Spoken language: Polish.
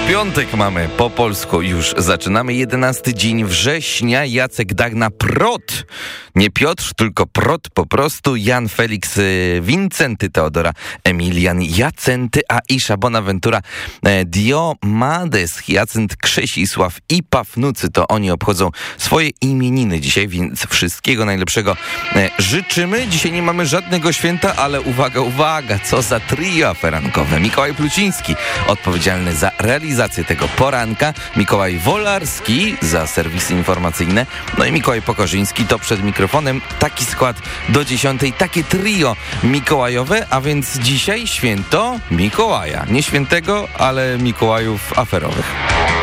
Piątek mamy, po polsku już zaczynamy. 11 dzień września. Jacek Dagna, Prot. Nie Piotr, tylko Prot po prostu. Jan Felix Wincenty, Teodora Emilian Jacenty, Aisza Bonaventura Diomades, Jacynt Krzesisław i Pafnucy. To oni obchodzą swoje imieniny dzisiaj, więc wszystkiego najlepszego życzymy. Dzisiaj nie mamy żadnego święta, ale uwaga, uwaga, co za trio aferankowe. Mikołaj Pluciński, odpowiedzialny za realizację tego poranka, Mikołaj Wolarski za serwisy informacyjne, no i Mikołaj Pokorzyński to przed mikrofonem. Taki skład do 10, takie trio mikołajowe, a więc dzisiaj święto Mikołaja. Nie świętego, ale Mikołajów aferowych.